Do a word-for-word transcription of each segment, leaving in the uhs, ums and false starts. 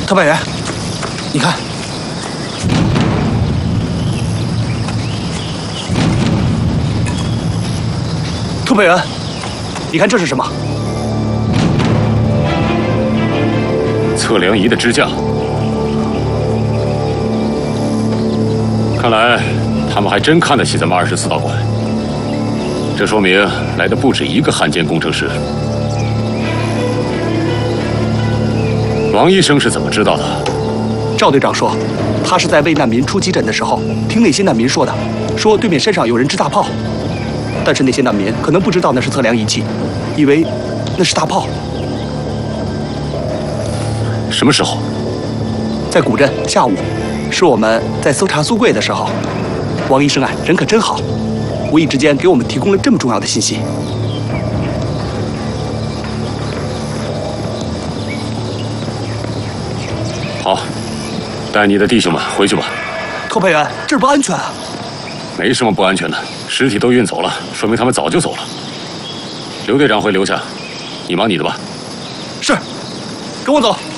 特派员，你看，特派员，你看这是什么？ 测量仪的支架。看来他们还真看得起咱们二十四道馆。这说明来的不止一个汉奸工程师。王医生是怎么知道的？ 赵队长说，他是在为难民出急诊的时候，听那些难民说的，说对面山上有人支大炮，但是那些难民可能不知道那是测量仪器，以为那是大炮。 什么时候？ 在古镇下午，是我们在搜查苏贵的时候。王医生啊，人可真好，无意之间给我们提供了这么重要的信息。 好，带你的弟兄们回去吧。 特派员，这儿不安全啊！ 没什么不安全的，尸体都运走了，说明他们早就走了。刘队长会留下，你忙你的吧。 是，跟我走。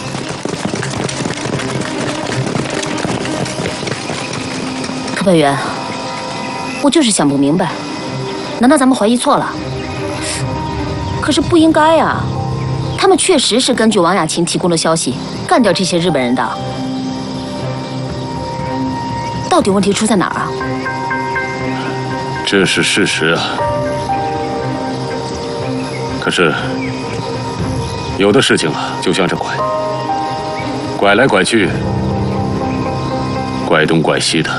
特派员，我就是想不明白，难道咱们怀疑错了？可是不应该呀，他们确实是根据王雅琴提供的消息干掉这些日本人的。到底问题出在哪儿啊？ 这是事实啊。可是，有的事情啊，就像这拐，拐来拐去，拐东拐西的。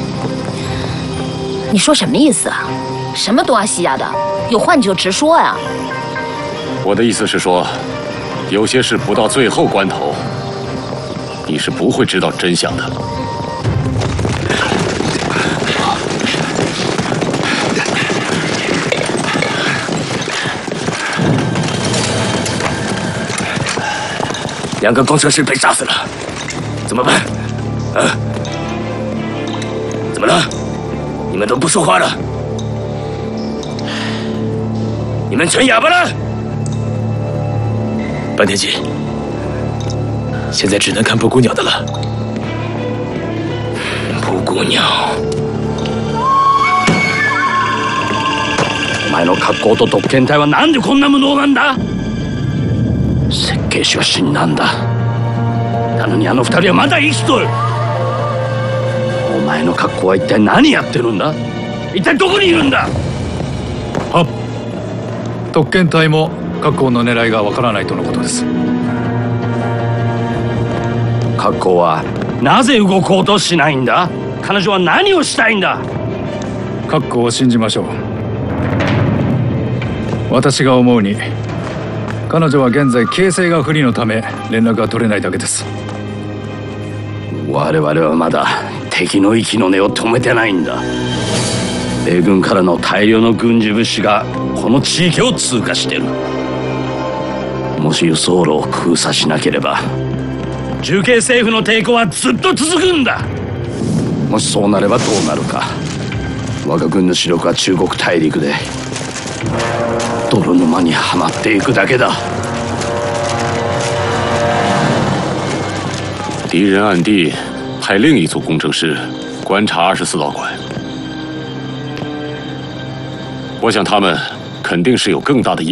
你说什么意思啊？什么东啊西呀的？有话你就直说呀。 我的意思是说，有些事不到最后关头，你是不会知道真相的。 两个工程师被杀死了，怎么办？啊？怎么了？你们都不说话了？你们全哑巴了？半天记，现在只能看布谷鸟的了。布谷鸟，お前の格好と特遣隊はなんでこんな無能なんだ？設計士は死んだんだ。なのにあの二人はまだ生きとる。お前の格好は一体何やってるんだ？一体どこにいるんだ？ はっ、特遣隊も格好の狙いがわからないとのことです。 格好はなぜ動こうとしないんだ？彼女は何をしたいんだ？ 格好を信じましょう。私が思うに彼女は現在形勢が不利のため連絡が取れないだけです。 我々はまだ敵の息の根を止めてないんだ。米軍からの大量の軍事物資がこの地域を通過してる。もし輸送路を封鎖しなければ重慶政府の抵抗はずっと続くんだ。もしそうなればどうなるか。我が軍の主力は中国大陸で泥沼にはまっていくだけだ。 敌人暗地派另一组工程师观察二十四道馆，我想他们肯定是有更大的